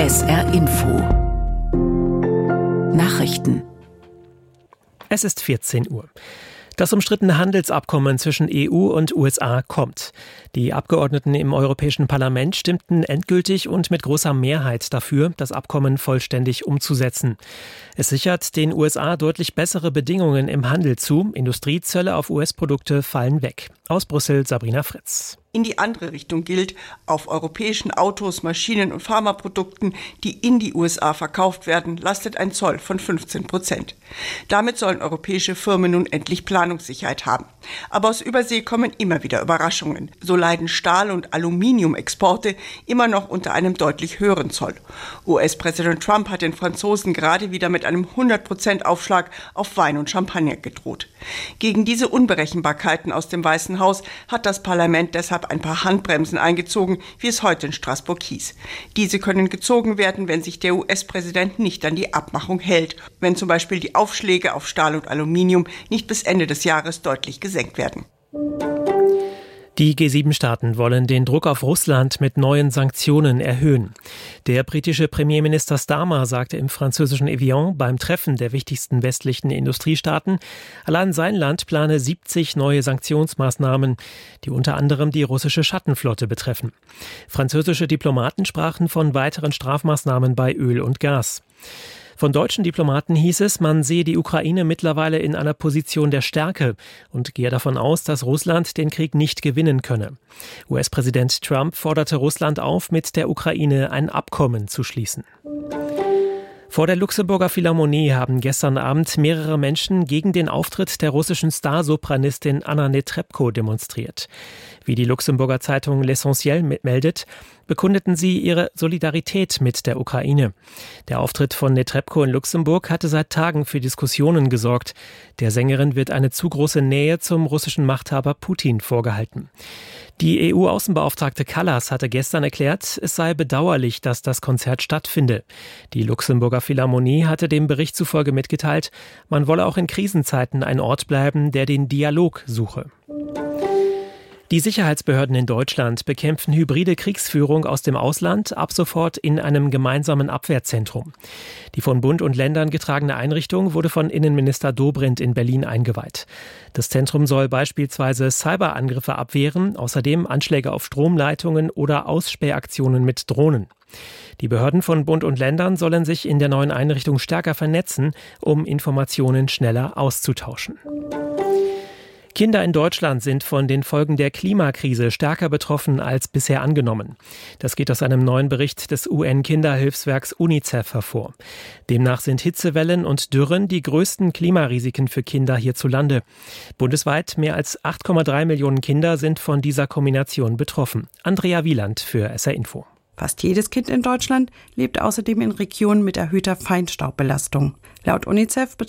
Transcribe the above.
SR Info Nachrichten. Es ist 14 Uhr. Das umstrittene Handelsabkommen zwischen EU und USA kommt. Die Abgeordneten im Europäischen Parlament stimmten endgültig und mit großer Mehrheit dafür, das Abkommen vollständig umzusetzen. Es sichert den USA deutlich bessere Bedingungen im Handel zu. Industriezölle auf US-Produkte fallen weg. Aus Brüssel Sabrina Fritz. In die andere Richtung gilt, auf europäischen Autos, Maschinen und Pharmaprodukten, die in die USA verkauft werden, lastet ein Zoll von 15%. Damit sollen europäische Firmen nun endlich Planungssicherheit haben. Aber aus Übersee kommen immer wieder Überraschungen. So leiden Stahl- und Aluminiumexporte immer noch unter einem deutlich höheren Zoll. US-Präsident Trump hat den Franzosen gerade wieder mit einem 100% Aufschlag auf Wein und Champagner gedroht. Gegen diese Unberechenbarkeiten aus dem Weißen Haus hat das Parlament deshalb ein paar Handbremsen eingezogen, wie es heute in Straßburg hieß. Diese können gezogen werden, wenn sich der US-Präsident nicht an die Abmachung hält, wenn zum Beispiel die Aufschläge auf Stahl und Aluminium nicht bis Ende des Jahres deutlich gesenkt werden. Die G7-Staaten wollen den Druck auf Russland mit neuen Sanktionen erhöhen. Der britische Premierminister Starmer sagte im französischen Evian beim Treffen der wichtigsten westlichen Industriestaaten, allein sein Land plane 70 neue Sanktionsmaßnahmen, die unter anderem die russische Schattenflotte betreffen. Französische Diplomaten sprachen von weiteren Strafmaßnahmen bei Öl und Gas. Von deutschen Diplomaten hieß es, man sehe die Ukraine mittlerweile in einer Position der Stärke und gehe davon aus, dass Russland den Krieg nicht gewinnen könne. US-Präsident Trump forderte Russland auf, mit der Ukraine ein Abkommen zu schließen. Vor der Luxemburger Philharmonie haben gestern Abend mehrere Menschen gegen den Auftritt der russischen Starsopranistin Anna Netrebko demonstriert. Wie die Luxemburger Zeitung L'Essentiel meldet, bekundeten sie ihre Solidarität mit der Ukraine. Der Auftritt von Netrebko in Luxemburg hatte seit Tagen für Diskussionen gesorgt. Der Sängerin wird eine zu große Nähe zum russischen Machthaber Putin vorgehalten. Die EU-Außenbeauftragte Kallas hatte gestern erklärt, es sei bedauerlich, dass das Konzert stattfinde. Die Luxemburger Philharmonie hatte dem Bericht zufolge mitgeteilt, man wolle auch in Krisenzeiten ein Ort bleiben, der den Dialog suche. Die Sicherheitsbehörden in Deutschland bekämpfen hybride Kriegsführung aus dem Ausland ab sofort in einem gemeinsamen Abwehrzentrum. Die von Bund und Ländern getragene Einrichtung wurde von Innenminister Dobrindt in Berlin eingeweiht. Das Zentrum soll beispielsweise Cyberangriffe abwehren, außerdem Anschläge auf Stromleitungen oder Ausspähaktionen mit Drohnen. Die Behörden von Bund und Ländern sollen sich in der neuen Einrichtung stärker vernetzen, um Informationen schneller auszutauschen. Kinder in Deutschland sind von den Folgen der Klimakrise stärker betroffen als bisher angenommen. Das geht aus einem neuen Bericht des UN-Kinderhilfswerks UNICEF hervor. Demnach sind Hitzewellen und Dürren die größten Klimarisiken für Kinder hierzulande. Bundesweit mehr als 8,3 Millionen Kinder sind von dieser Kombination betroffen. Andrea Wieland für SR Info. Fast jedes Kind in Deutschland lebt außerdem in Regionen mit erhöhter Feinstaubbelastung. Laut UNICEF